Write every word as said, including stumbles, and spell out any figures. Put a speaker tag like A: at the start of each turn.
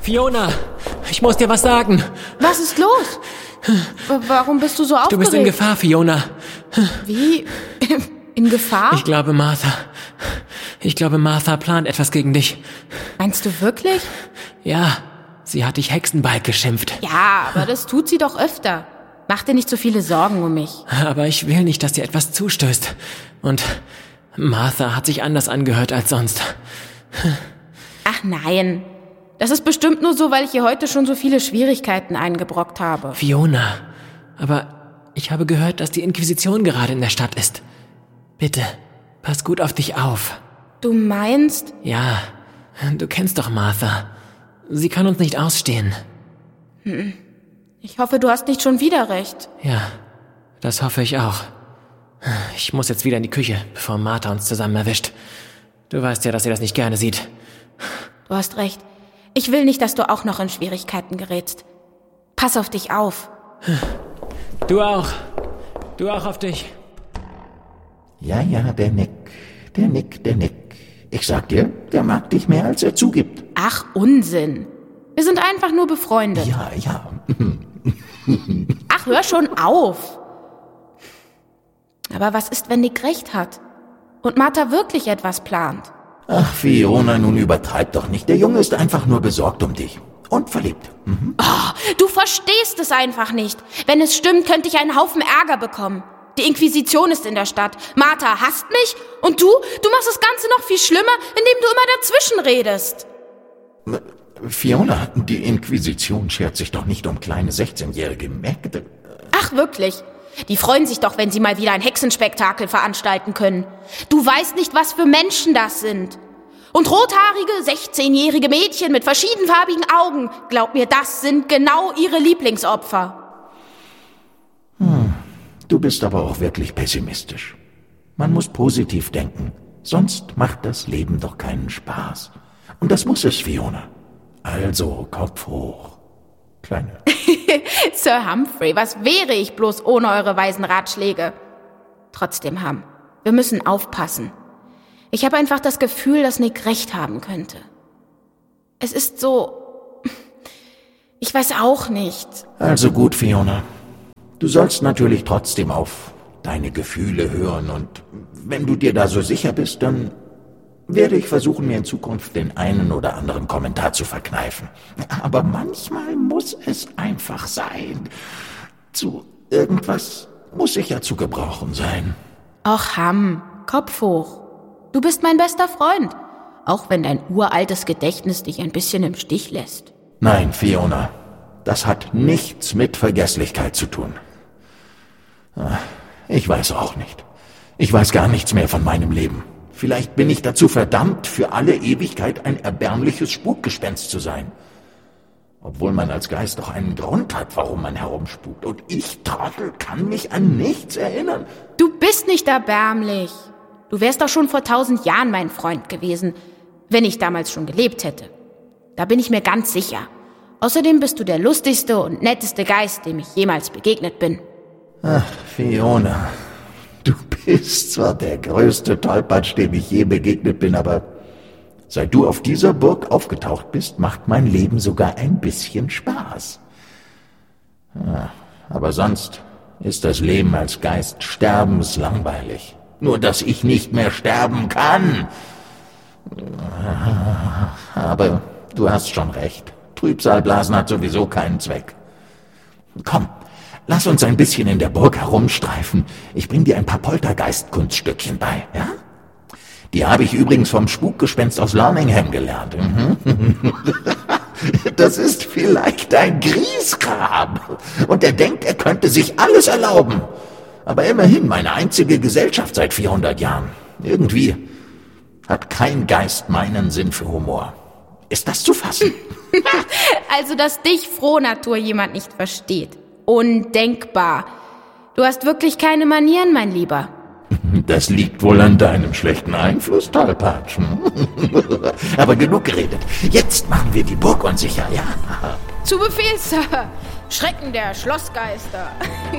A: Fiona, ich muss dir was sagen.
B: Was ist los? Warum bist du so aufgeregt?
A: Du bist in Gefahr, Fiona.
B: Wie? In Gefahr?
A: Ich glaube, Martha. Ich glaube, Martha plant etwas gegen dich.
B: Meinst du wirklich?
A: Ja, sie hat dich Hexenbalg geschimpft.
B: Ja, aber das tut sie doch öfter. Mach dir nicht so viele Sorgen um mich.
A: Aber ich will nicht, dass dir etwas zustößt. Und Martha hat sich anders angehört als sonst.
B: Ach nein. Das ist bestimmt nur so, weil ich ihr heute schon so viele Schwierigkeiten eingebrockt habe.
A: Fiona, aber ich habe gehört, dass die Inquisition gerade in der Stadt ist. Bitte, pass gut auf dich auf.
B: Du meinst?
A: Ja, du kennst doch Martha. Sie kann uns nicht ausstehen.
B: Hm. Ich hoffe, du hast nicht schon wieder recht.
A: Ja, das hoffe ich auch. Ich muss jetzt wieder in die Küche, bevor Martha uns zusammen erwischt. Du weißt ja, dass sie das nicht gerne sieht.
B: Du hast recht. Ich will nicht, dass du auch noch in Schwierigkeiten gerätst. Pass auf dich auf.
A: Du auch. Du auch auf dich.
C: Ja, ja, der Nick. Der Nick, der Nick. Ich sag dir, der mag dich mehr, als er zugibt.
B: Ach, Unsinn. Wir sind einfach nur befreundet.
C: Ja, ja.
B: Ach, hör schon auf. Aber was ist, wenn Nick recht hat? Und Martha wirklich etwas plant?
C: Ach, Fiona, nun übertreib doch nicht. Der Junge ist einfach nur besorgt um dich. Und verliebt. Mhm.
B: Oh, du verstehst es einfach nicht. Wenn es stimmt, könnte ich einen Haufen Ärger bekommen. Die Inquisition ist in der Stadt. Martha hasst mich. Und du? Du machst das Ganze noch viel schlimmer, indem du immer dazwischen redest.
C: Fiona, die Inquisition schert sich doch nicht um kleine sechzehnjährige Mägde.
B: Ach, wirklich? Die freuen sich doch, wenn sie mal wieder ein Hexenspektakel veranstalten können. Du weißt nicht, was für Menschen das sind. Und rothaarige, sechzehnjährige Mädchen mit verschiedenfarbigen Augen, glaub mir, das sind genau ihre Lieblingsopfer.
C: Hm, du bist aber auch wirklich pessimistisch. Man muss positiv denken, sonst macht das Leben doch keinen Spaß. Und das muss es, Fiona. Also, Kopf hoch, Kleine.
B: Sir Humphrey, was wäre ich bloß ohne eure weisen Ratschläge? Trotzdem, Hum, wir müssen aufpassen. Ich habe einfach das Gefühl, dass Nick recht haben könnte. Es ist so... Ich weiß auch nicht.
C: Also gut, Fiona. Du sollst natürlich trotzdem auf deine Gefühle hören und wenn du dir da so sicher bist, dann werde ich versuchen, mir in Zukunft den einen oder anderen Kommentar zu verkneifen. Aber manchmal muss es einfach sein. Zu irgendwas muss ich ja zu gebrauchen sein.
B: Och, Hum, Kopf hoch. Du bist mein bester Freund, auch wenn dein uraltes Gedächtnis dich ein bisschen im Stich lässt.
C: Nein, Fiona, das hat nichts mit Vergesslichkeit zu tun. Ich weiß auch nicht. Ich weiß gar nichts mehr von meinem Leben. Vielleicht bin ich dazu verdammt, für alle Ewigkeit ein erbärmliches Spukgespenst zu sein. Obwohl man als Geist doch einen Grund hat, warum man herumspukt. Und ich, Trottel, kann mich an nichts erinnern.
B: Du bist nicht erbärmlich. Du wärst doch schon vor tausend Jahren mein Freund gewesen, wenn ich damals schon gelebt hätte. Da bin ich mir ganz sicher. Außerdem bist du der lustigste und netteste Geist, dem ich jemals begegnet bin.
C: Ach, Fiona, du bist zwar der größte Tollpatsch, dem ich je begegnet bin, aber seit du auf dieser Burg aufgetaucht bist, macht mein Leben sogar ein bisschen Spaß. Ja, aber sonst ist das Leben als Geist sterbenslangweilig. Nur, dass ich nicht mehr sterben kann. Aber du hast schon recht. Trübsalblasen hat sowieso keinen Zweck. Komm, lass uns ein bisschen in der Burg herumstreifen. Ich bring dir ein paar Poltergeist-Kunststückchen bei, ja? Die habe ich übrigens vom Spukgespenst aus Birmingham gelernt. Das ist vielleicht ein Griesgram. Und er denkt, er könnte sich alles erlauben. Aber immerhin meine einzige Gesellschaft seit vierhundert Jahren. Irgendwie hat kein Geist meinen Sinn für Humor. Ist das zu fassen?
B: Also, dass dich Frohnatur jemand nicht versteht. Undenkbar. Du hast wirklich keine Manieren, mein Lieber.
C: Das liegt wohl an deinem schlechten Einfluss, Tollpatsch. Aber genug geredet. Jetzt machen wir die Burg unsicher, ja?
B: Zu Befehl, Sir. Schrecken der Schlossgeister.